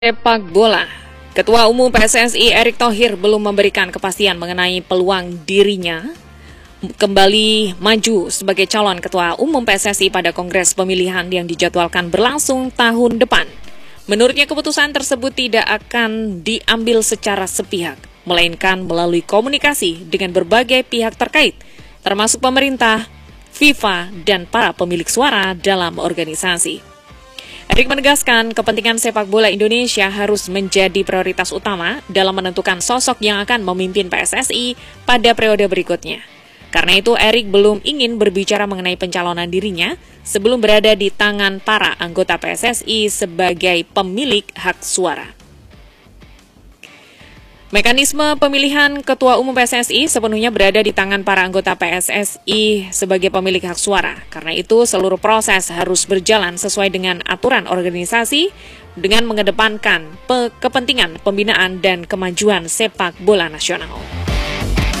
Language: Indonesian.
Sepak bola. Ketua Umum PSSI Erick Thohir belum memberikan kepastian mengenai peluang dirinya kembali maju sebagai calon Ketua Umum PSSI pada Kongres Pemilihan yang dijadwalkan berlangsung tahun depan. Menurutnya keputusan tersebut tidak akan diambil secara sepihak, melainkan melalui komunikasi dengan berbagai pihak terkait, termasuk pemerintah, FIFA, dan para pemilik suara dalam organisasi. Erick menegaskan kepentingan sepak bola Indonesia harus menjadi prioritas utama dalam menentukan sosok yang akan memimpin PSSI pada periode berikutnya. Karena itu, Erick belum ingin berbicara mengenai pencalonan dirinya sebelum berada di tangan para anggota PSSI sebagai pemilik hak suara. Mekanisme pemilihan Ketua Umum PSSI sepenuhnya berada di tangan para anggota PSSI sebagai pemilik hak suara. Karena itu, seluruh proses harus berjalan sesuai dengan aturan organisasi dengan mengedepankan kepentingan pembinaan dan kemajuan sepak bola nasional.